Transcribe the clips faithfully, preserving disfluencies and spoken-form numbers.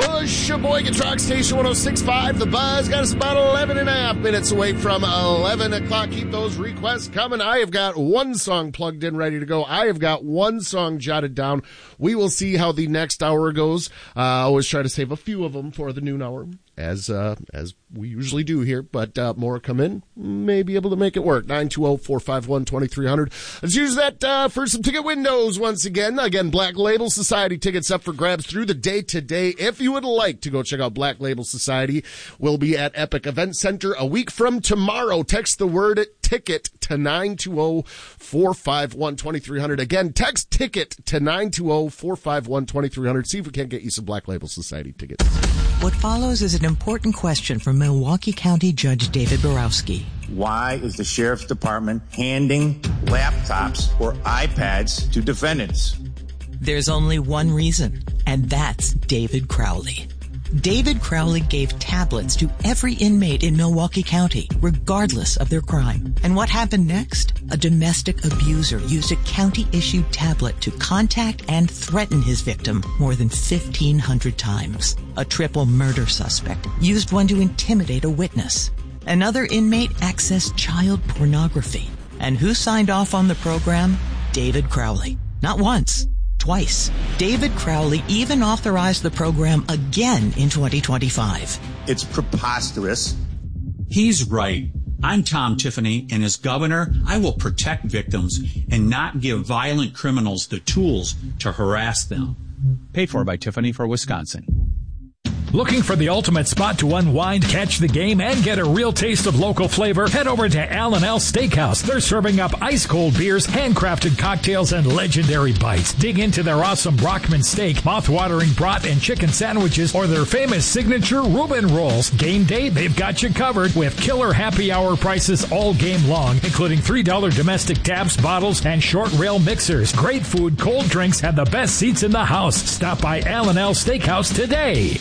Sheboygan Truck Station one oh six point five. The Buzz got us about eleven and a half minutes away from eleven o'clock. Keep those requests coming. I have got one song plugged in, ready to go. I have got one song jotted down. We will see how the next hour goes. Uh, I always try to save a few of them for the noon hour, as uh, as we usually do here. But uh, more come in, may be able to make it work. nine two zero, four five one, two three zero zero. Let's use that uh, for some ticket windows once again. Again, Black Label Society tickets up for grabs through the day today. If you would like to go check out Black Label Society, we'll be at Epic Event Center a week from tomorrow. Text the word ticket to nine two zero, four five one, two three zero zero. Again, text ticket to nine two zero, four five one, two three zero zero. See if we can't get you some Black Label Society tickets. What follows is an important question from Milwaukee County Judge David Borowski. Why is the Sheriff's Department handing laptops or iPads to defendants? There's only one reason, and that's David Crowley. David Crowley gave tablets to every inmate in Milwaukee County, regardless of their crime. And what happened next? A domestic abuser used a county-issued tablet to contact and threaten his victim more than fifteen hundred times. A triple murder suspect used one to intimidate a witness. Another inmate accessed child pornography. And who signed off on the program? David Crowley. Not once. Twice. David Crowley even authorized the program again in twenty twenty-five. It's preposterous. He's right. I'm Tom Tiffany, and as governor, I will protect victims and not give violent criminals the tools to harass them. Paid for by Tiffany for Wisconsin. Looking for the ultimate spot to unwind, catch the game, and get a real taste of local flavor? Head over to Al and Al Steakhouse. They're serving up ice-cold beers, handcrafted cocktails, and legendary bites. Dig into their awesome Brockman steak, mouth-watering brat and chicken sandwiches, or their famous signature Reuben rolls. Game day, they've got you covered with killer happy hour prices all game long, including three dollar domestic taps, bottles, and short rail mixers. Great food, cold drinks, and the best seats in the house. Stop by Al and Al Steakhouse today.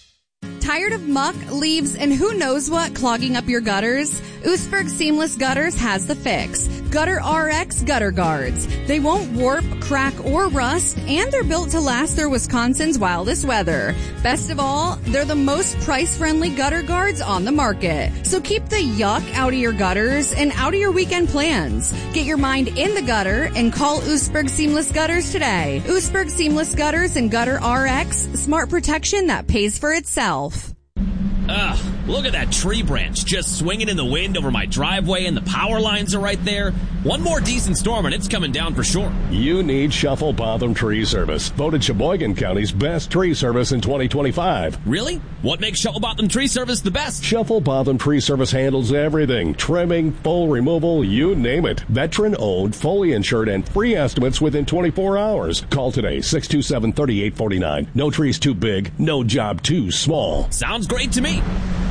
Tired of muck, leaves, and who knows what clogging up your gutters? Oostburg Seamless Gutters has the fix. Gutter R X Gutter Guards. They won't warp, crack, or rust, and they're built to last through Wisconsin's wildest weather. Best of all, they're the most price-friendly gutter guards on the market. So keep the yuck out of your gutters and out of your weekend plans. Get your mind in the gutter and call Oostburg Seamless Gutters today. Oostburg Seamless Gutters and Gutter R X, smart protection that pays for itself. Ugh, look at that tree branch just swinging in the wind over my driveway, and the power lines are right there. One more decent storm and it's coming down for sure. You need Shuffle Botham Tree Service, voted Sheboygan County's best tree service in twenty twenty-five. Really? What makes Shuffle Botham Tree Service the best? Shuffle Botham Tree Service handles everything. Trimming, full removal, you name it. Veteran-owned, fully insured, and free estimates within twenty-four hours. Call today, six two seven, three eight four nine. No tree's too big, no job too small. Sounds great to me.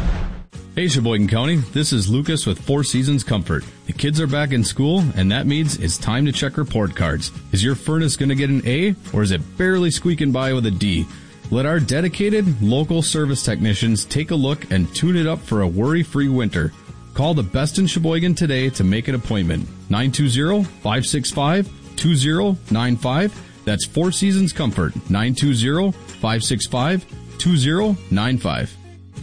Hey Sheboygan County, this is Lucas with Four Seasons Comfort. The kids are back in school, and that means it's time to check report cards. Is your furnace going to get an A, or is it barely squeaking by with a D? Let our dedicated, local service technicians take a look and tune it up for a worry-free winter. Call the best in Sheboygan today to make an appointment. nine two zero, five six five, two zero nine five. That's Four Seasons Comfort. nine two zero, five six five, two zero nine five.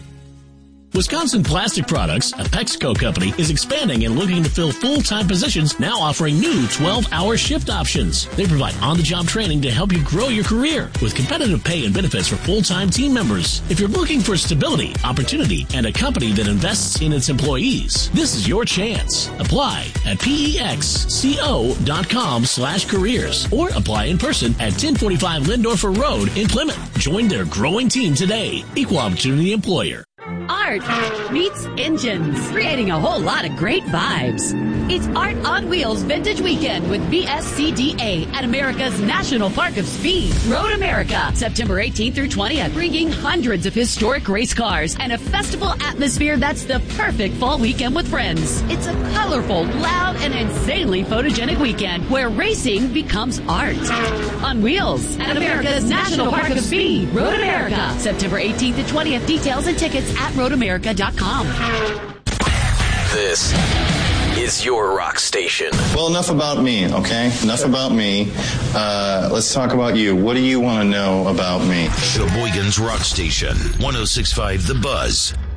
Wisconsin Plastic Products, a Pexco company, is expanding and looking to fill full-time positions, now offering new twelve-hour shift options. They provide on-the-job training to help you grow your career with competitive pay and benefits for full-time team members. If you're looking for stability, opportunity, and a company that invests in its employees, this is your chance. Apply at pexco.com slash careers or apply in person at ten forty-five Lindorfer Road in Plymouth. Join their growing team today. Equal opportunity employer. Art meets engines, creating a whole lot of great vibes. It's Art on Wheels Vintage Weekend with B S C D A at America's National Park of Speed, Road America, September eighteenth through twentieth, bringing hundreds of historic race cars and a festival atmosphere that's the perfect fall weekend with friends. It's a colorful, loud, and insanely photogenic weekend where racing becomes art. On Wheels at America's National Park of Speed, Road America, September eighteenth to twentieth. Details and tickets at road america dot com. This is is your rock station. Well, enough about me, okay? Enough about me. Uh, let's talk about you. What do you want to know about me? Sheboygan's Rock Station, one oh six point five The Buzz.